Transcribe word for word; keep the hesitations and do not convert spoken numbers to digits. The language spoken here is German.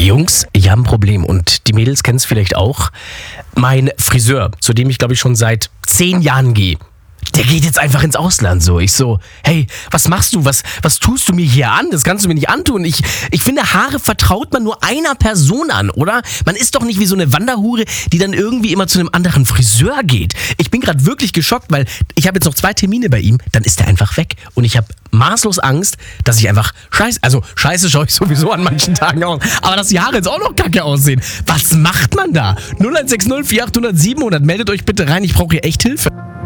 Jungs, ich habe ein Problem und die Mädels kennen es vielleicht auch. Mein Friseur, zu dem ich glaube ich schon seit zehn Jahren gehe, der geht jetzt einfach ins Ausland so. Ich so, hey, was machst du? Was, was tust du mir hier an? Das kannst du mir nicht antun. Ich, ich finde, Haare vertraut man nur einer Person an, oder? Man ist doch nicht wie so eine Wanderhure, die dann irgendwie immer zu einem anderen Friseur geht. Ich bin gerade wirklich geschockt, weil ich habe jetzt noch zwei Termine bei ihm, dann ist er einfach weg. Und ich habe maßlos Angst, dass ich einfach scheiße, also scheiße schaue ich sowieso an manchen Tagen aus, aber dass die Haare jetzt auch noch kacke aussehen. Was macht man da? null eins sechs null vier acht null null sieben null null, meldet euch bitte rein, ich brauche hier echt Hilfe.